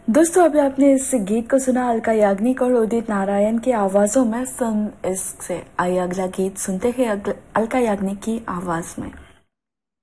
दोस्तों, अभी आपने इस गीत को सुना अलका याग्निक और उदित नारायण की आवाजों में। फिल्म इश्क से आइए अगला गीत सुनते हैं अलका याग्निक की आवाज में।